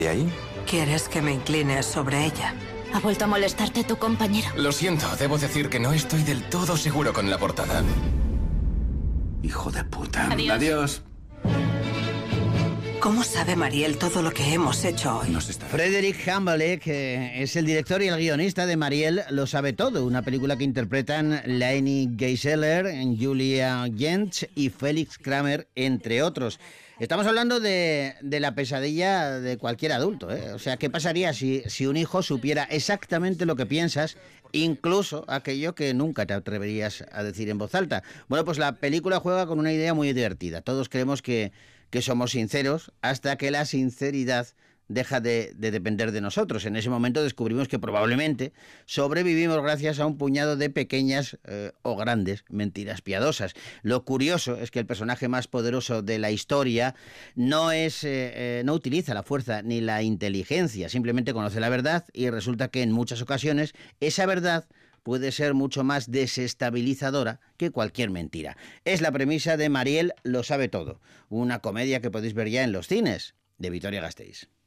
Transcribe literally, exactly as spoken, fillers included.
¿Y ahí? ¿Quieres que me incline sobre ella? ¿Ha vuelto a molestarte tu compañero? Lo siento, debo decir que no estoy del todo seguro con la portada. Hijo de puta. Adiós. Adiós. ¿Cómo sabe Mariel todo lo que hemos hecho hoy? Nos está... Frederick Hamble, que es el director y el guionista de Mariel lo sabe todo, una película que interpretan Lainey Geiseler, Julia Jentz y Felix Kramer, entre otros. Estamos hablando de, de la pesadilla de cualquier adulto, ¿eh? O sea, ¿qué pasaría si, si un hijo supiera exactamente lo que piensas, incluso aquello que nunca te atreverías a decir en voz alta? Bueno, pues la película juega con una idea muy divertida. Todos creemos que, que somos sinceros hasta que la sinceridad deja de, de depender de nosotros. En ese momento descubrimos que probablemente sobrevivimos gracias a un puñado de pequeñas eh, o grandes mentiras piadosas. Lo curioso es que el personaje más poderoso de la historia no es eh, eh, no utiliza la fuerza ni la inteligencia, simplemente conoce la verdad y resulta que en muchas ocasiones esa verdad puede ser mucho más desestabilizadora que cualquier mentira. Es la premisa de Mariel lo sabe todo, una comedia que podéis ver ya en los cines, de Vitoria Gasteiz.